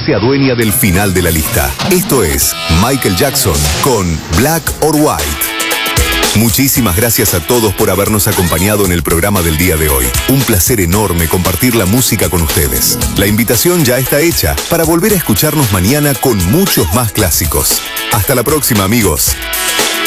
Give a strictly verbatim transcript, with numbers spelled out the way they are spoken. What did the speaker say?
se adueña del final de la lista. Esto es Michael Jackson con Black or White. Muchísimas gracias a todos por habernos acompañado en el programa del día de hoy. Un placer enorme compartir la música con ustedes. La invitación ya está hecha para volver a escucharnos mañana con muchos más clásicos. Hasta la próxima, amigos.